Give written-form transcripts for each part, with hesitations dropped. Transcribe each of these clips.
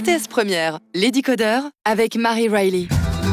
RTS Première, les décodeurs avec Marie Riley.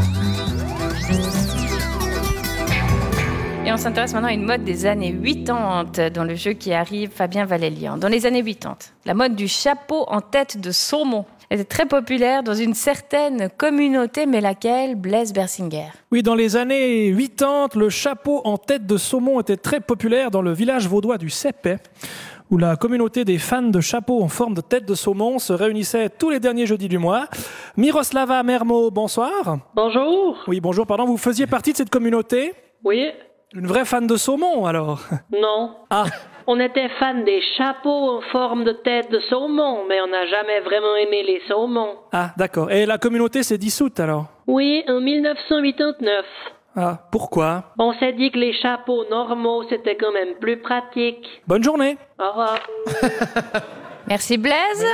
Et on s'intéresse maintenant à une mode des années 80 dans le jeu qui arrive, Fabien Valélian. Dans les années 80, la mode du chapeau en tête de saumon était très populaire dans une certaine communauté, mais laquelle? Blaise Bersinger. Oui, dans les années 80, le chapeau en tête de saumon était très populaire dans le village vaudois du Seppet, où la communauté des fans de chapeaux en forme de tête de saumon se réunissait tous les derniers jeudis du mois. Miroslava Mermo, bonsoir. Bonjour. Oui, bonjour, pardon, vous faisiez partie de cette communauté? Oui. Une vraie fan de saumon, alors? Non. Ah. On était fan des chapeaux en forme de tête de saumon, mais on n'a jamais vraiment aimé les saumons. Ah, d'accord. Et la communauté s'est dissoute, alors? Oui, en 1989. Ah, pourquoi? On s'est dit que les chapeaux normaux, c'était quand même plus pratique. Bonne journée. Au revoir. Merci Blaise.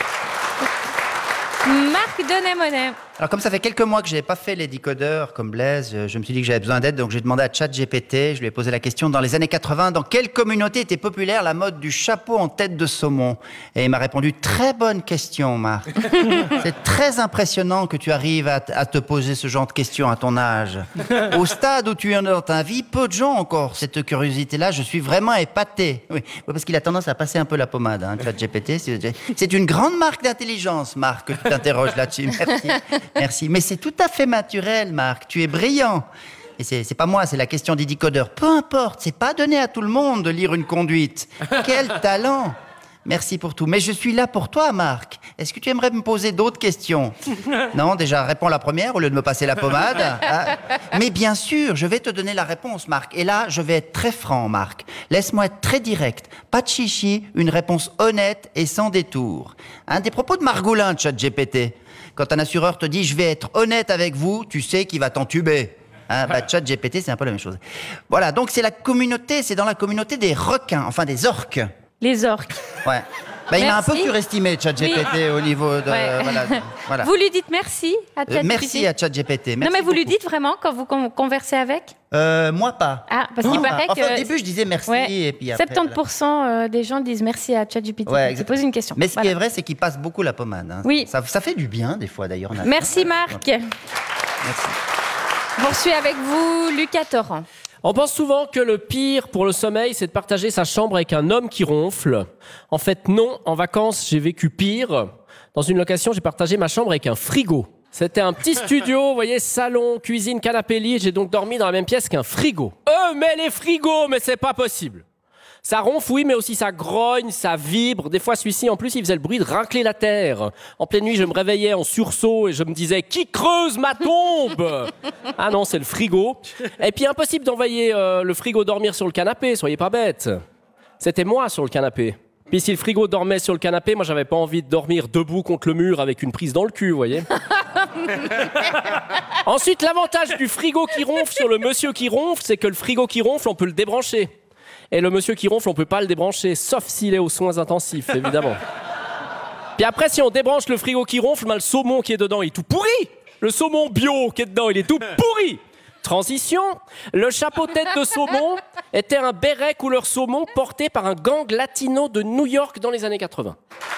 Marc Denet-Monet. Alors comme ça fait quelques mois que je n'avais pas fait les décodeurs comme Blaise, je me suis dit que j'avais besoin d'aide, donc j'ai demandé à ChatGPT, je lui ai posé la question, dans les années 80, dans quelle communauté était populaire la mode du chapeau en tête de saumon? Et il m'a répondu, très bonne question Marc. C'est très impressionnant que tu arrives à te poser ce genre de questions à ton âge. Au stade où tu en es dans ta vie, peu de gens ont encore cette curiosité-là, je suis vraiment épaté. Oui, parce qu'il a tendance à passer un peu la pommade, hein, ChatGPT. C'est une grande marque d'intelligence, Marc, que tu t'interroges là-dessus. Merci. Merci. Mais c'est tout à fait naturel, Marc. Tu es brillant. Et c'est pas moi, c'est la question des décodeurs. Peu importe, c'est pas donné à tout le monde de lire une conduite. Quel talent! Merci pour tout. Mais je suis là pour toi, Marc. Est-ce que tu aimerais me poser d'autres questions? Non, déjà, réponds la première au lieu de me passer la pommade. Ah. Mais bien sûr, je vais te donner la réponse, Marc. Et là, je vais être très franc, Marc. Laisse-moi être très direct. Pas de chichi, une réponse honnête et sans détour. Un des propos de Margoulin de ChatGPT. Quand un assureur te dit « je vais être honnête avec vous », tu sais qu'il va t'entuber. Hein, ChatGPT, c'est un peu la même chose. Voilà, donc c'est dans la communauté des requins, enfin des orques. Les orques. Ouais. Il m'a un peu surestimé, ChatGPT, au niveau de... Ouais. Voilà. Vous lui dites merci à ChatGPT? Merci à ChatGPT. Non, mais vous lui dites vraiment quand vous conversez avec? Moi, pas. Ah, parce qu'il paraît que... Enfin, au début, je disais merci, et puis après... 70% des gens disent merci à ChatGPT. Ouais, Tu poses une question. Mais ce qui est vrai, c'est qu'il passe beaucoup la pommade. Hein. Oui. Ça fait du bien, des fois, d'ailleurs. Merci, Marc. Merci. On poursuit avec vous, Lucas Torrent. On pense souvent que le pire pour le sommeil, c'est de partager sa chambre avec un homme qui ronfle. En fait, non. En vacances, j'ai vécu pire. Dans une location, j'ai partagé ma chambre avec un frigo. C'était un petit studio, vous voyez, salon, cuisine, canapé, lit. J'ai donc dormi dans la même pièce qu'un frigo. Mais les frigos, mais c'est pas possible. Ça ronfle, oui, mais aussi ça grogne, ça vibre. Des fois, celui-ci, en plus, il faisait le bruit de racler la terre. En pleine nuit, je me réveillais en sursaut et je me disais « Qui creuse ma tombe ?» Ah non, c'est le frigo. Et puis, impossible d'envoyer le frigo dormir sur le canapé, soyez pas bêtes. C'était moi sur le canapé. Puis si le frigo dormait sur le canapé, moi, j'avais pas envie de dormir debout contre le mur avec une prise dans le cul, vous voyez. Ensuite, l'avantage du frigo qui ronfle sur le monsieur qui ronfle, c'est que le frigo qui ronfle, on peut le débrancher. Et le monsieur qui ronfle, on peut pas le débrancher, sauf s'il est aux soins intensifs, évidemment. Puis après, si on débranche le frigo qui ronfle, le saumon qui est dedans, il est tout pourri. Le saumon bio qui est dedans, il est tout pourri. Transition, le chapeau tête de saumon était un béret couleur saumon porté par un gang latino de New York dans les années 80.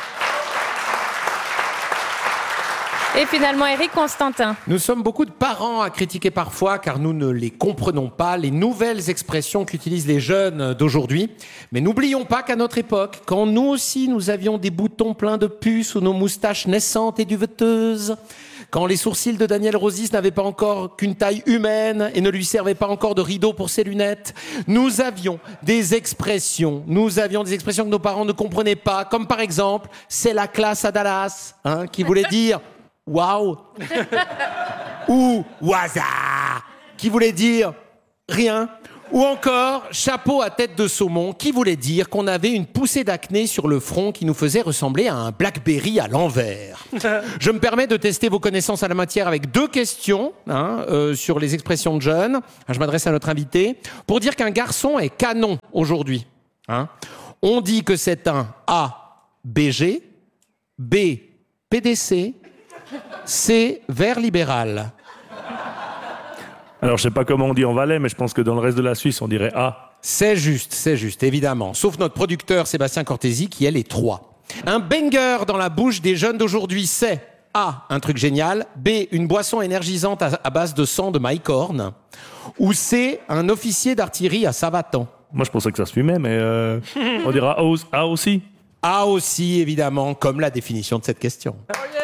Et finalement, Éric Constantin. Nous sommes beaucoup de parents à critiquer parfois car nous ne les comprenons pas, les nouvelles expressions qu'utilisent les jeunes d'aujourd'hui. Mais n'oublions pas qu'à notre époque, quand nous aussi nous avions des boutons pleins de puces ou nos moustaches naissantes et duveteuses, quand les sourcils de Daniel Rosis n'avaient pas encore qu'une taille humaine et ne lui servaient pas encore de rideau pour ses lunettes, nous avions des expressions que nos parents ne comprenaient pas, comme par exemple, c'est la classe à Dallas, qui voulait dire waouh ou waza, qui voulait dire rien. Ou encore, chapeau à tête de saumon, qui voulait dire qu'on avait une poussée d'acné sur le front qui nous faisait ressembler à un Blackberry à l'envers. Je me permets de tester vos connaissances à la matière avec 2 questions sur les expressions de jeunes. Je m'adresse à notre invité. Pour dire qu'un garçon est canon aujourd'hui, on dit que c'est un A, BG, B, PDC, C, vert libéral. Alors, je sais pas comment on dit en Valais, mais je pense que dans le reste de la Suisse, on dirait A. C'est juste, évidemment. Sauf notre producteur Sébastien Cortési, qui, elle, est 3. Un banger dans la bouche des jeunes d'aujourd'hui, c'est A, un truc génial. B, une boisson énergisante à base de sang de Mike Horn. Ou C, un officier d'artillerie à Savatan. Moi, je pensais que ça se fumait, mais on dira A aussi. A aussi, évidemment, comme la définition de cette question.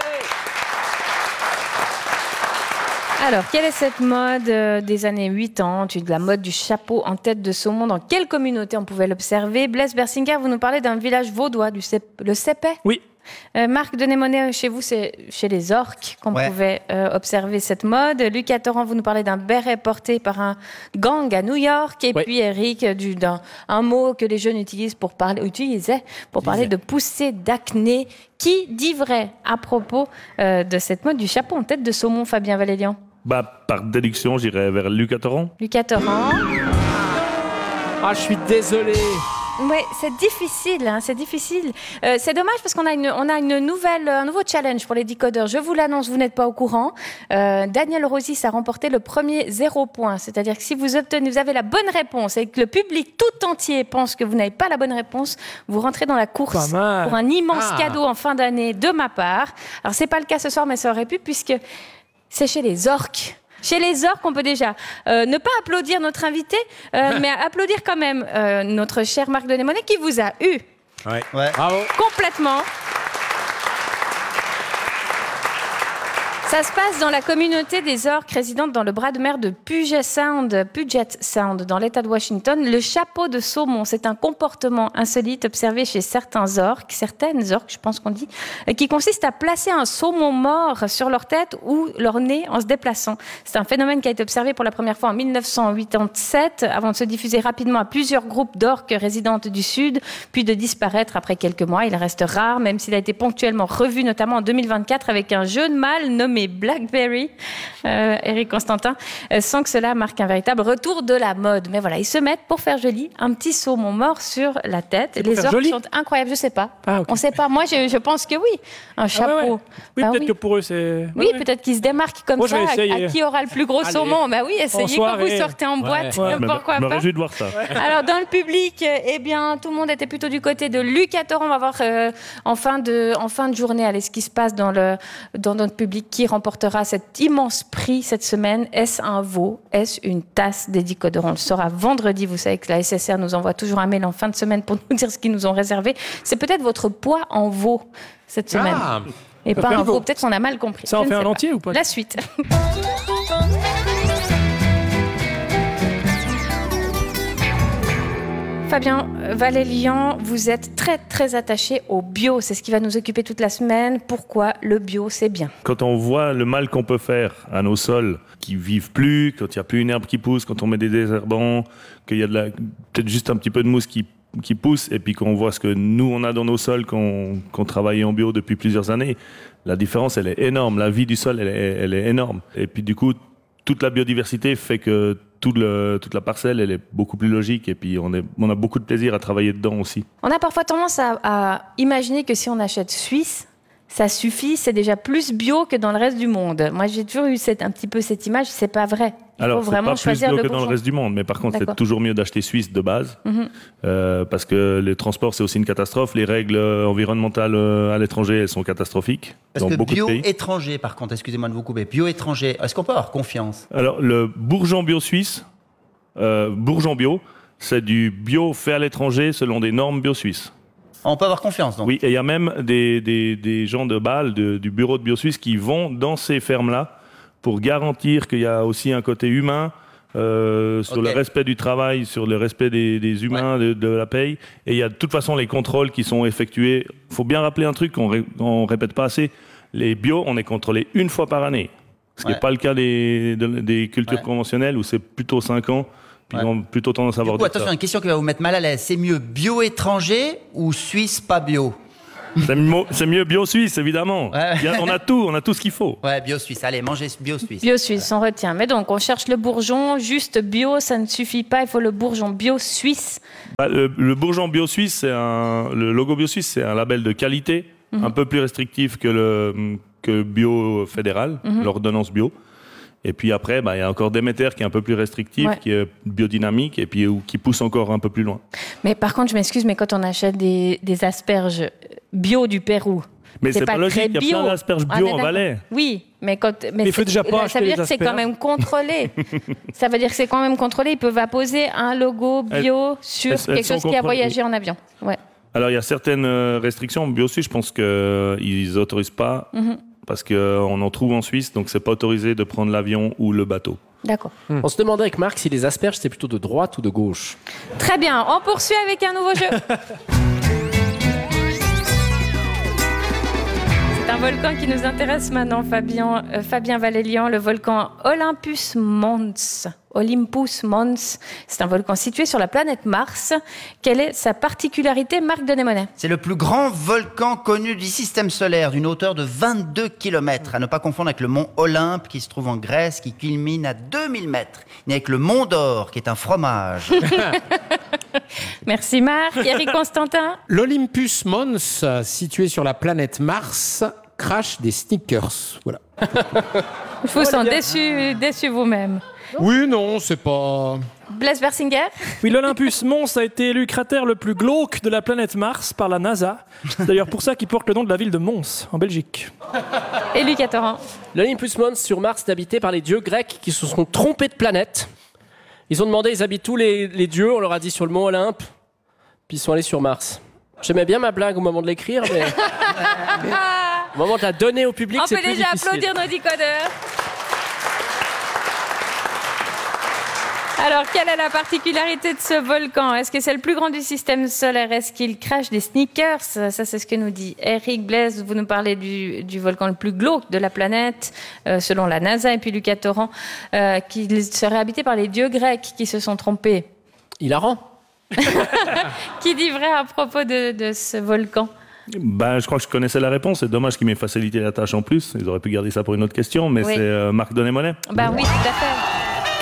Alors, quelle est cette mode des années 80, de la mode du chapeau en tête de saumon? Dans quelle communauté on pouvait l'observer? Blaise Bersinger, vous nous parlez d'un village vaudois, le Sépet. Oui. Marc Denémonet, chez vous, c'est chez les orques qu'on pouvait observer cette mode. Lucas Torrent, vous nous parlez d'un béret porté par un gang à New York. Et puis Eric, d'un mot que les jeunes utilisaient pour parler de poussée d'acné. Qui dit vrai à propos de cette mode du chapeau en tête de saumon, Fabien Valélian? Par déduction, j'irais vers Lucas Torrent. Lucas Torrent. Ah, je suis désolé. Oui, c'est difficile, c'est difficile. C'est dommage parce qu'on a un nouveau challenge pour les décodeurs. Je vous l'annonce, vous n'êtes pas au courant. Daniel Rosis a remporté le premier 0 point. C'est-à-dire que si vous avez la bonne réponse et que le public tout entier pense que vous n'avez pas la bonne réponse, vous rentrez dans la course pour un immense cadeau en fin d'année de ma part. Alors, c'est pas le cas ce soir, mais ça aurait pu puisque c'est chez les orques. Chez les orques, on peut déjà ne pas applaudir notre invité, mais applaudir quand même notre cher Marc Denémonet qui vous a eu. Ouais. Bravo. Complètement. Ça se passe dans la communauté des orques résidentes dans le bras de mer de Puget Sound, dans l'État de Washington. Le chapeau de saumon, c'est un comportement insolite observé chez certaines orques, je pense qu'on dit, qui consiste à placer un saumon mort sur leur tête ou leur nez en se déplaçant. C'est un phénomène qui a été observé pour la première fois en 1987, avant de se diffuser rapidement à plusieurs groupes d'orques résidentes du Sud, puis de disparaître après quelques mois. Il reste rare, même s'il a été ponctuellement revu, notamment en 2024, avec un jeune mâle nommé Blackberry, Eric Constantin, sans que cela marque un véritable retour de la mode. Mais voilà, ils se mettent, pour faire joli, un petit saumon mort sur la tête. Les orques sont incroyables, je sais pas. Ah, okay. On sait pas. Moi, je pense que oui. Un chapeau. Ouais. Oui, peut-être que pour eux, c'est... Oui, peut-être qu'ils se démarquent comme ça. À qui aura le plus gros saumon? Bah oui, essayez quand vous sortez en boîte. Pourquoi pas? Je me réjouis de voir ça. Alors, dans le public, tout le monde était plutôt du côté de Lucas Torrent. On va voir en fin de journée ce qui se passe dans notre public, qui remportera cet immense prix cette semaine. Est-ce un veau? Est-ce une tasse des décodeurs? On le saura vendredi. Vous savez que la SSR nous envoie toujours un mail en fin de semaine pour nous dire ce qu'ils nous ont réservé. C'est peut-être votre poids en veau cette semaine. Et pas un veau. Peut-être qu'on a mal compris. Ça en fait un entier ou pas? La suite. Fabien Valélian, vous êtes très très attaché au bio, c'est ce qui va nous occuper toute la semaine. Pourquoi le bio, c'est bien? Quand on voit le mal qu'on peut faire à nos sols qui vivent plus, quand il n'y a plus une herbe qui pousse, quand on met des désherbants, qu'il y a peut-être juste un petit peu de mousse qui pousse, et puis qu'on voit ce que nous on a dans nos sols, qu'on travaille en bio depuis plusieurs années, la différence elle est énorme, la vie du sol elle est énorme. Et puis du coup, toute la biodiversité fait que toute la parcelle elle est beaucoup plus logique, et puis on a beaucoup de plaisir à travailler dedans aussi. On a parfois tendance à imaginer que si on achète suisse, ça suffit, c'est déjà plus bio que dans le reste du monde. Moi j'ai toujours eu un petit peu cette image, c'est pas vrai. Alors, c'est pas plus bio que dans le reste du monde, mais par contre, c'est toujours mieux d'acheter suisse de base, parce que les transports, c'est aussi une catastrophe. Les règles environnementales à l'étranger, elles sont catastrophiques. Parce que bio-étranger, par contre, excusez-moi de vous couper, bio-étranger, est-ce qu'on peut avoir confiance? Alors, le bourgeon bio suisse, bourgeon bio, c'est du bio fait à l'étranger selon des normes bio suisses. On peut avoir confiance, donc. Oui, et il y a même des gens de Bâle, du bureau de bio suisse, qui vont dans ces fermes-là pour garantir qu'il y a aussi un côté humain sur le respect du travail, sur le respect des humains, de la paye. Et il y a de toute façon les contrôles qui sont effectués. Il faut bien rappeler un truc qu'on répète pas assez. Les bio, on est contrôlés une fois par année. Ce qui n'est pas le cas des cultures conventionnelles où c'est plutôt 5 ans. Puis on a plutôt tendance à avoir attention, une question qui va vous mettre mal à l'aise. C'est mieux bio-étranger ou suisse pas bio? C'est mieux bio-suisse, évidemment. On a tout ce qu'il faut. Ouais, bio-suisse. Allez, mangez bio-suisse. Bio-suisse, on retient. Mais donc, on cherche le bourgeon, juste bio, ça ne suffit pas. Il faut le bourgeon bio-suisse. Le bourgeon bio-suisse, le logo bio-suisse, c'est un label de qualité, un peu plus restrictif que bio-fédéral, l'ordonnance bio. Et puis après, il y a encore Déméter qui est un peu plus restrictif, qui est biodynamique, et puis qui pousse encore un peu plus loin. Mais par contre, je m'excuse, mais quand on achète des asperges bio du Pérou, Mais c'est pas logique, il y a bio. plein d'asperges bio en Valais. Oui, mais il faut déjà pas ça acheter veut dire les que c'est quand asperges. même contrôlé. Ça veut dire que c'est quand même contrôlé. Ils peuvent apposer un logo bio sur elles quelque sont chose qui a contrôlées. voyagé en avion. Ouais. Alors, il y a certaines restrictions. BioSuisse, je pense qu'ils n'autorisent pas parce qu'on en trouve en Suisse, donc c'est pas autorisé de prendre l'avion ou le bateau. D'accord. On se demandait avec Marc si les asperges c'était plutôt de droite ou de gauche. Très bien. On poursuit avec un nouveau jeu. C'est un volcan qui nous intéresse maintenant, Fabien Valélian, le volcan Olympus Mons. Olympus Mons, c'est un volcan situé sur la planète Mars. Quelle est sa particularité, Marc Denémonet? C'est le plus grand volcan connu du système solaire, d'une hauteur de 22 km. À ne pas confondre avec le mont Olympe, qui se trouve en Grèce, qui culmine à 2000 mètres. Ni avec le mont d'Or, qui est un fromage. Merci Marc. Eric Constantin? L'Olympus Mons, situé sur la planète Mars, crache des sneakers. Voilà. Je vous sens déçu vous-même. Oui, non, c'est pas... Blaise Bersinger? Oui, l'Olympus Mons a été élu cratère le plus glauque de la planète Mars par la NASA. C'est d'ailleurs pour ça qu'il porte le nom de la ville de Mons, en Belgique. Et Lucas Torrent? L'Olympus Mons sur Mars est habité par les dieux grecs qui se sont trompés de planète. Ils ont demandé, ils habitent tous les dieux, on leur a dit sur le mont Olympe, puis ils sont allés sur Mars. J'aimais bien ma blague au moment de l'écrire, mais au moment de la donner au public, On c'est peut plus déjà difficile. applaudir nos décodeurs. Alors, quelle est la particularité de ce volcan? Est-ce que c'est le plus grand du système solaire? Est-ce qu'il crache des sneakers? Ça, c'est ce que nous dit Eric. Blaise, vous nous parlez du volcan le plus glauque de la planète, selon la NASA. Et puis Lucas Torrent, qu'il serait habité par les dieux grecs qui se sont trompés. Hilarant. Qui dit vrai à propos de ce volcan? Ben, je crois que je connaissais la réponse. C'est dommage qu'ils m'aient facilité la tâche en plus. Ils auraient pu garder ça pour une autre question, mais Oui. c'est Marc Denémonet. Ben oui, tout à fait.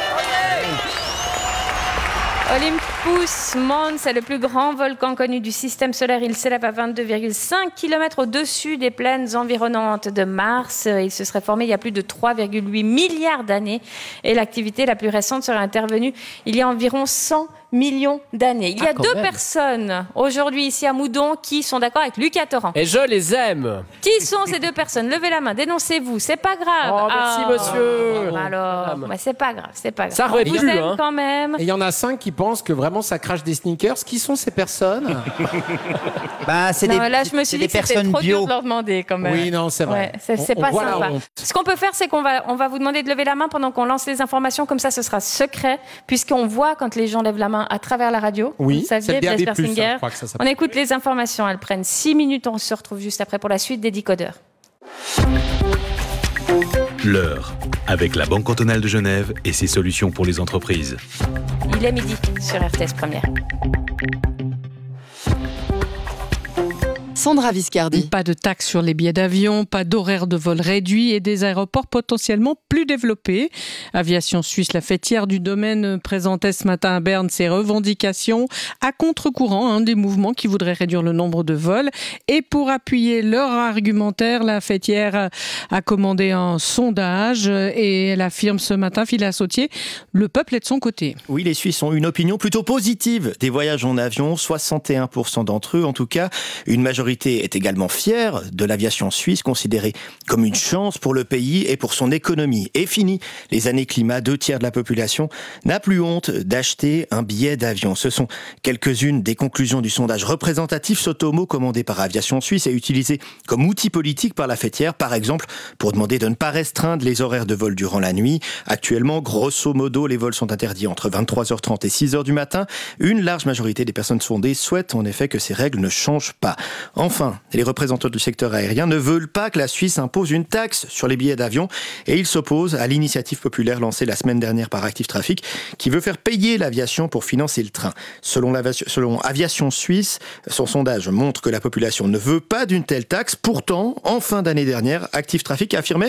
Olympus Mons est le plus grand volcan connu du système solaire. Il s'élève à 22,5 km au-dessus des plaines environnantes de Mars. Il se serait formé il y a plus de 3,8 milliards d'années. Et l'activité la plus récente serait intervenue il y a environ 100 millions d'années. Il y a quand deux même. personnes aujourd'hui ici à Moudon qui sont d'accord avec Lucas Torrent. Et je les aime. Qui sont ces deux personnes? Levez la main, dénoncez-vous, c'est pas grave. Oh, merci, monsieur. Alors, Madame. ouais, c'est pas grave, c'est pas grave. Ça aurait On vous pu, aime hein. quand même. Et il y en a 5 qui pensent que vraiment ça crache des sneakers. Qui sont ces personnes? Ben, c'est Non, des, là, je me c'est suis des dit que c'était personnes trop dur bio. de leur demander quand même. Oui, non, c'est vrai. Ouais, c'est On pas voit la sympa. honte. Ce qu'on peut faire, c'est qu'on va vous demander de lever la main pendant qu'on lance les informations. Comme ça, ce sera secret, puisqu'on voit quand les gens lèvent la main à travers la radio. Oui, Vous saviez, c'est le DAB+, Blaise Bersinger. je crois que ça On s'appelle. écoute les informations. Elles prennent 6 minutes. On se retrouve juste après pour la suite des décodeurs. L'heure, avec la Banque cantonale de Genève et ses solutions pour les entreprises. Il est midi sur RTS Première. Sandra Viscardi. Pas de taxes sur les billets d'avion, pas d'horaires de vol réduits et des aéroports potentiellement plus développés. Aviation Suisse, la fêtière du domaine, présentait ce matin à Berne ses revendications à contre-courant des mouvements qui voudraient réduire le nombre de vols. Et pour appuyer leur argumentaire, la fêtière a commandé un sondage et elle affirme ce matin, Phila Sautier, le peuple est de son côté. Oui, les Suisses ont une opinion plutôt positive des voyages en avion, 61% d'entre eux en tout cas. Une majorité est également fière de l'aviation suisse, considérée comme une chance pour le pays et pour son économie. Et fini les années climat, 2/3 de la population n'a plus honte d'acheter un billet d'avion. Ce sont quelques-unes des conclusions du sondage représentatif Sotomo commandé par Aviation Suisse et utilisé comme outil politique par la fêtière, par exemple pour demander de ne pas restreindre les horaires de vol durant la nuit. Actuellement, grosso modo, les vols sont interdits entre 23h30 et 6h du matin. Une large majorité des personnes sondées souhaitent en effet que ces règles ne changent pas. Enfin, les représentants du secteur aérien ne veulent pas que la Suisse impose une taxe sur les billets d'avion et ils s'opposent à l'initiative populaire lancée la semaine dernière par Active Trafic qui veut faire payer l'aviation pour financer le train. Selon Aviation Suisse, son sondage montre que la population ne veut pas d'une telle taxe. Pourtant, en fin d'année dernière, Active Trafic affirmait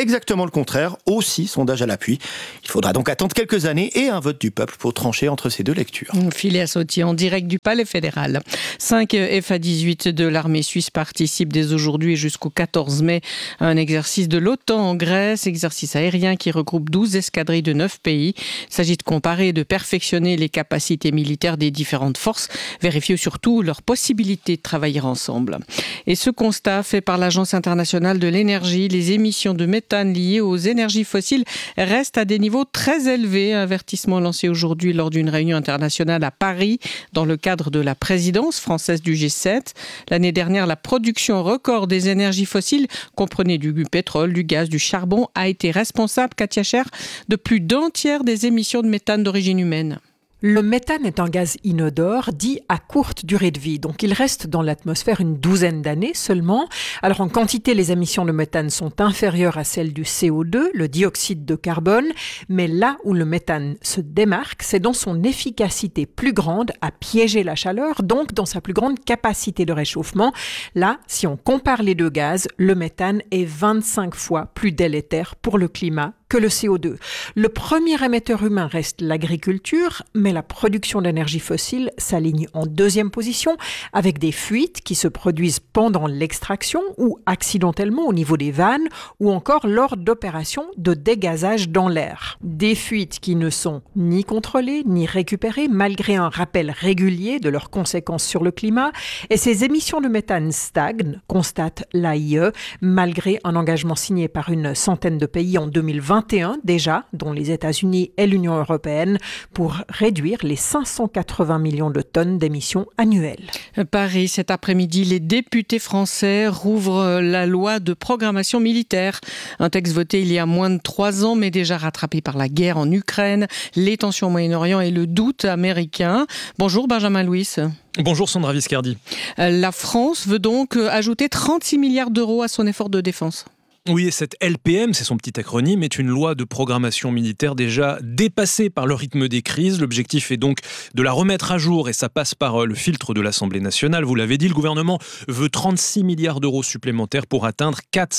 exactement le contraire, aussi sondage à l'appui. Il faudra donc attendre quelques années et un vote du peuple pour trancher entre ces deux lectures. Philéa Sauty en direct du Palais fédéral. 5 F-18 de l'armée suisse participent dès aujourd'hui jusqu'au 14 mai à un exercice de l'OTAN en Grèce, exercice aérien qui regroupe 12 escadrilles de 9 pays. Il s'agit de comparer et de perfectionner les capacités militaires des différentes forces, vérifier surtout leur possibilité de travailler ensemble. Et ce constat fait par l'Agence internationale de l'énergie, les émissions de méthane liées aux énergies fossiles restent à des niveaux très élevés. Avertissement lancé aujourd'hui lors d'une réunion internationale à Paris dans le cadre de la présidence française du G7. L'année dernière, la production record des énergies fossiles comprenait du pétrole, du gaz, du charbon, a été responsable, Katia Scher, de plus d'un tiers des émissions de méthane d'origine humaine. Le méthane est un gaz inodore dit à courte durée de vie, donc il reste dans l'atmosphère une douzaine d'années seulement. Alors en quantité, les émissions de méthane sont inférieures à celles du CO2, le dioxyde de carbone, mais là où le méthane se démarque, c'est dans son efficacité plus grande à piéger la chaleur, donc dans sa plus grande capacité de réchauffement. Là, si on compare les deux gaz, le méthane est 25 fois plus délétère pour le climat que le CO2. Le premier émetteur humain reste l'agriculture, mais la production d'énergie fossile s'aligne en deuxième position avec des fuites qui se produisent pendant l'extraction ou accidentellement au niveau des vannes ou encore lors d'opérations de dégazage dans l'air. Des fuites qui ne sont ni contrôlées ni récupérées malgré un rappel régulier de leurs conséquences sur le climat et ces émissions de méthane stagnent, constate l'AIE, malgré un engagement signé par une centaine de pays en 2021 déjà, dont les États-Unis et l'Union européenne, pour réduire les 580 millions de tonnes d'émissions annuelles. Paris, cet après-midi, les députés français rouvrent la loi de programmation militaire. Un texte voté il y a moins de 3 ans, mais déjà rattrapé par la guerre en Ukraine, les tensions au Moyen-Orient et le doute américain. Bonjour Benjamin Louis. Bonjour Sandra Viscardi. La France veut donc ajouter 36 milliards d'euros à son effort de défense. Oui, et cette LPM, c'est son petit acronyme, est une loi de programmation militaire déjà dépassée par le rythme des crises. L'objectif est donc de la remettre à jour et ça passe par le filtre de l'Assemblée nationale. Vous l'avez dit, le gouvernement veut 36 milliards d'euros supplémentaires pour atteindre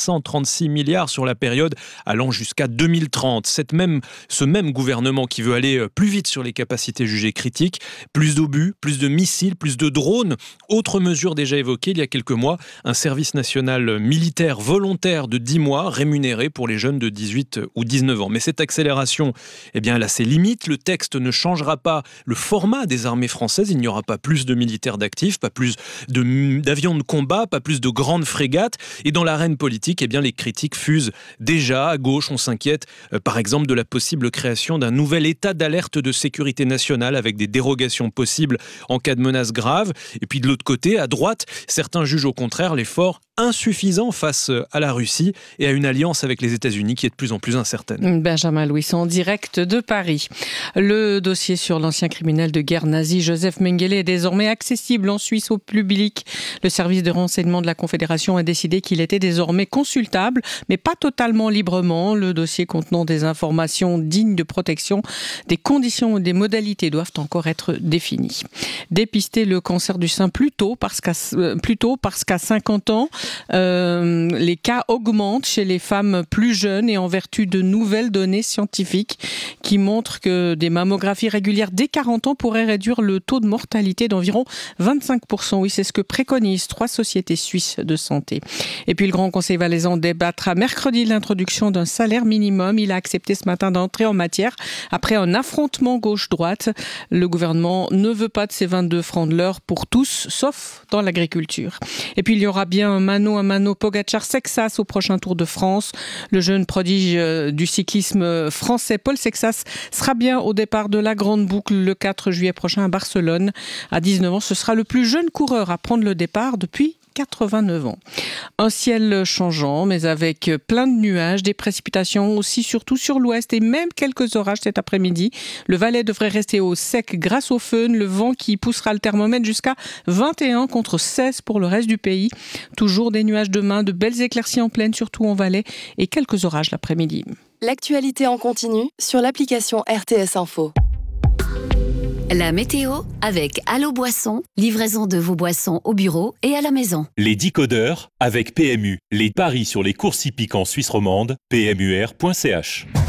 436 milliards sur la période allant jusqu'à 2030. Ce même gouvernement qui veut aller plus vite sur les capacités jugées critiques, plus d'obus, plus de missiles, plus de drones. Autre mesure déjà évoquée il y a quelques mois, un service national militaire volontaire de 10 mois rémunérés pour les jeunes de 18 ou 19 ans. Mais cette accélération, elle a ses limites. Le texte ne changera pas le format des armées françaises. Il n'y aura pas plus de militaires d'actifs, pas plus d'avions de combat, pas plus de grandes frégates. Et dans l'arène politique, les critiques fusent déjà. À gauche, on s'inquiète par exemple de la possible création d'un nouvel état d'alerte de sécurité nationale avec des dérogations possibles en cas de menace grave. Et puis de l'autre côté, à droite, certains jugent au contraire l'effort insuffisant face à la Russie et à une alliance avec les États-Unis qui est de plus en plus incertaine. Benjamin Louis en direct de Paris. Le dossier sur l'ancien criminel de guerre nazi Joseph Mengele est désormais accessible en Suisse au public. Le service de renseignement de la Confédération a décidé qu'il était désormais consultable, mais pas totalement librement. Le dossier contenant des informations dignes de protection, des conditions et des modalités doivent encore être définies. Dépister le cancer du sein plus tôt parce qu'à 50 ans, les cas augmentent chez les femmes plus jeunes et en vertu de nouvelles données scientifiques qui montrent que des mammographies régulières dès 40 ans pourraient réduire le taux de mortalité d'environ 25%. Oui, c'est ce que préconisent 3 sociétés suisses de santé. Et puis le Grand Conseil valaisan débattra mercredi l'introduction d'un salaire minimum. Il a accepté ce matin d'entrer en matière après un affrontement gauche-droite. Le gouvernement ne veut pas de ces 22 francs de l'heure pour tous, sauf dans l'agriculture. Et puis il y aura bien un mano Pogacar-Sexas au prochain Tour de France. Le jeune prodige du cyclisme français Paul Sexas sera bien au départ de la Grande Boucle le 4 juillet prochain à Barcelone. À 19 ans, ce sera le plus jeune coureur à prendre le départ depuis 89 ans. Un ciel changeant, mais avec plein de nuages, des précipitations aussi, surtout sur l'ouest et même quelques orages cet après-midi. Le Valais devrait rester au sec grâce au föhn, le vent qui poussera le thermomètre jusqu'à 21 contre 16 pour le reste du pays. Toujours des nuages demain, de belles éclaircies en plaine, surtout en Valais, et quelques orages l'après-midi. L'actualité en continu sur l'application RTS Info. La météo avec Allo Boisson, livraison de vos boissons au bureau et à la maison. Les décodeurs avec PMU, les paris sur les courses hippiques en Suisse romande, pmur.ch.